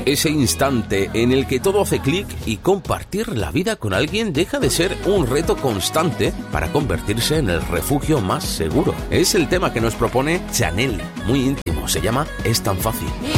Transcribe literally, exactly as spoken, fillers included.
Ese instante en el que todo hace clic y compartir la vida con alguien deja de ser un reto constante para convertirse en el refugio más seguro. Es el tema que nos propone Chanel, muy íntimo, se llama Es tan fácil.